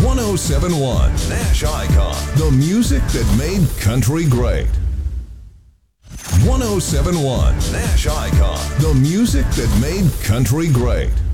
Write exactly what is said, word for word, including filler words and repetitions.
oh seven point one Nash Icon, the music that made country great. one oh seven point one Nash Icon, the music that made country great.